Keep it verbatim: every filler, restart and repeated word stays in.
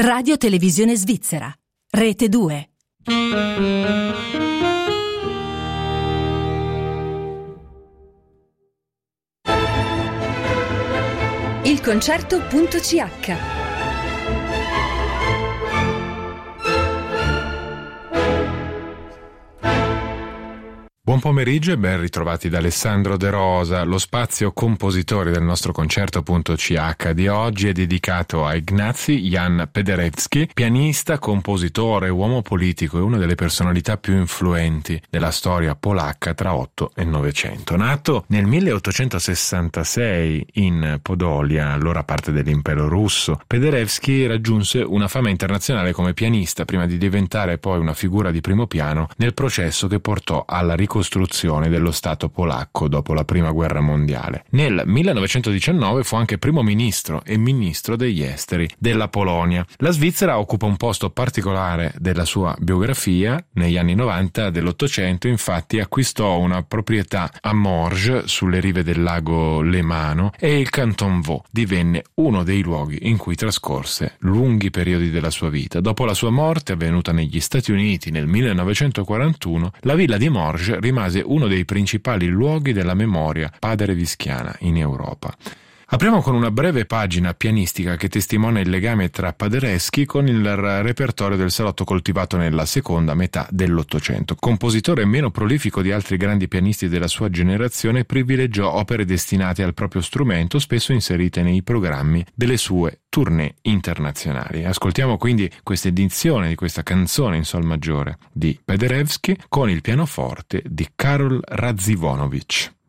Radio Televisione Svizzera, Rete due. Il concerto.ch. Buon pomeriggio e ben ritrovati da Alessandro De Rosa. Lo spazio compositori del nostro concerto.ch di oggi è dedicato a Ignacy Jan Paderewski, pianista, compositore, uomo politico e una delle personalità più influenti della storia polacca tra otto e novecento. Nato nel milleottocentosessantasei in Podolia, allora parte dell'impero russo, Paderewski raggiunse una fama internazionale come pianista prima di diventare poi una figura di primo piano nel processo che portò alla ricostruzione dello Stato polacco dopo la Prima Guerra Mondiale. Nel millenovecentodiciannove fu anche primo ministro e ministro degli esteri della Polonia. La Svizzera occupa un posto particolare della sua biografia. Negli anni novanta dell'Ottocento, infatti, acquistò una proprietà a Morges, sulle rive del lago Lemano, e il Canton Vaud divenne uno dei luoghi in cui trascorse lunghi periodi della sua vita. Dopo la sua morte, avvenuta negli Stati Uniti nel millenovecentoquarantuno, la villa di Morges rimase uno dei principali luoghi della memoria paderewskiana in Europa. Apriamo con una breve pagina pianistica che testimonia il legame tra Paderewski con il repertorio del salotto coltivato nella seconda metà dell'Ottocento. Compositore meno prolifico di altri grandi pianisti della sua generazione, privilegiò opere destinate al proprio strumento, spesso inserite nei programmi delle sue tournée internazionali. Ascoltiamo quindi questa edizione di questa canzone in sol maggiore di Paderewski con il pianoforte di Karol Radziwonowicz.